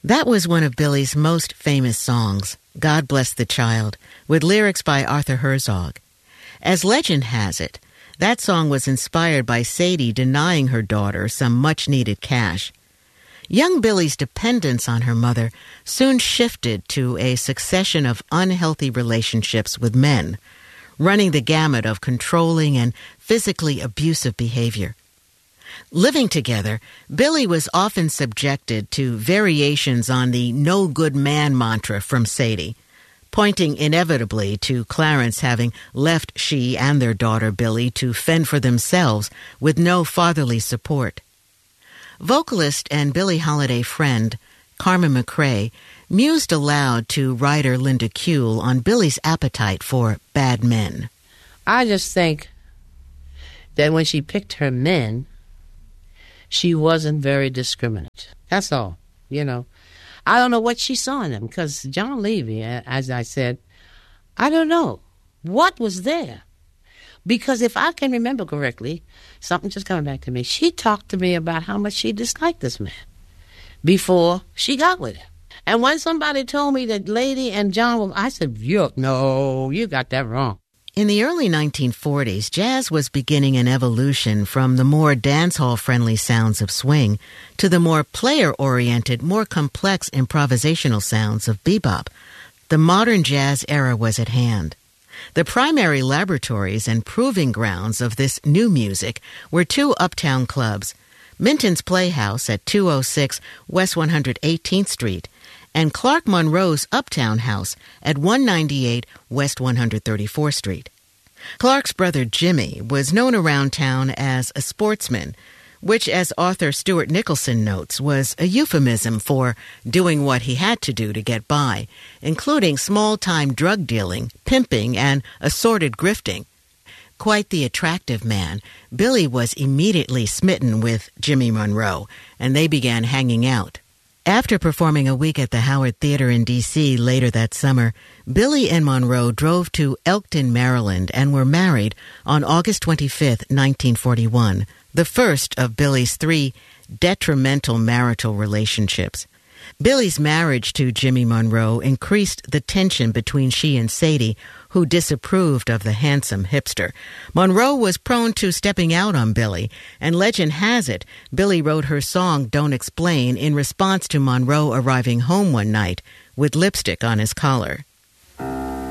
That was one of Billy's most famous songs, God Bless the Child, with lyrics by Arthur Herzog. As legend has it, that song was inspired by Sadie denying her daughter some much-needed cash. Young Billy's dependence on her mother soon shifted to a succession of unhealthy relationships with men, running the gamut of controlling and physically abusive behavior. Living together, Billy was often subjected to variations on the no good man mantra from Sadie, pointing inevitably to Clarence having left she and their daughter Billy to fend for themselves with no fatherly support. Vocalist and Billie Holiday friend Carmen McRae mused aloud to writer Linda Kuehl on Billy's appetite for bad men. I just think that when she picked her men, she wasn't very discriminate. That's all, I don't know what she saw in them, because John Levy, as I said, I don't know what was there. Because if I can remember correctly, something just coming back to me, she talked to me about how much she disliked this man before she got with him. And when somebody told me that Lady and John, I said, no, you got that wrong. In the early 1940s, jazz was beginning an evolution from the more dance-hall-friendly sounds of swing to the more player-oriented, more complex improvisational sounds of bebop. The modern jazz era was at hand. The primary laboratories and proving grounds of this new music were two uptown clubs, Minton's Playhouse at 206 West 118th Street and Clark Monroe's Uptown House at 198 West 134th Street. Clark's brother Jimmy was known around town as a sportsman, which, as author Stuart Nicholson notes, was a euphemism for doing what he had to do to get by, including small-time drug dealing, pimping, and assorted grifting. Quite the attractive man, Billy was immediately smitten with Jimmy Monroe, and they began hanging out. After performing a week at the Howard Theater in D.C. later that summer, Billy and Monroe drove to Elkton, Maryland, and were married on August 25, 1941, the first of Billy's three detrimental marital relationships. Billy's marriage to Jimmy Monroe increased the tension between she and Sadie, who disapproved of the handsome hipster. Monroe was prone to stepping out on Billy, and legend has it, Billy wrote her song Don't Explain in response to Monroe arriving home one night with lipstick on his collar.